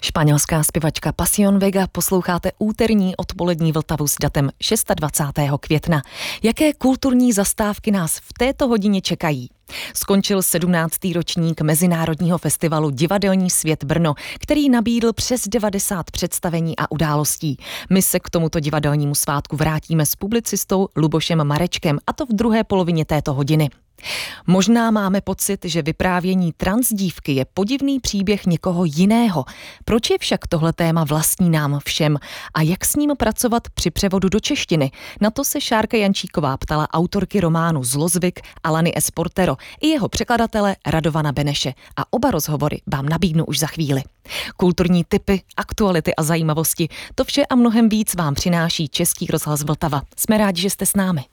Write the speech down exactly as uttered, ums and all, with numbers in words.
Španělská zpěvačka Pasión Vega, posloucháte úterní odpolední Vltavu s datem dvacátého šestého května. Jaké kulturní zastávky nás v této hodině čekají? Skončil sedmnáctý ročník Mezinárodního festivalu Divadelní svět Brno, který nabídl přes devadesát představení a událostí. My se k tomuto divadelnímu svátku vrátíme s publicistou Lubošem Marečkem, a to v druhé polovině této hodiny. Možná máme pocit, že vyprávění transdívky je podivný příběh někoho jiného. Proč je však tohle téma vlastní nám všem a jak s ním pracovat při převodu do češtiny? Na to se Šárka Jančíková ptala autorky románu Zlozvyk Alany S. Portero i jeho překladatele Radovana Beneše. A oba rozhovory vám nabídnu už za chvíli. Kulturní tipy, aktuality a zajímavosti, to vše a mnohem víc vám přináší Český rozhlas Vltava. Jsme rádi, že jste s námi.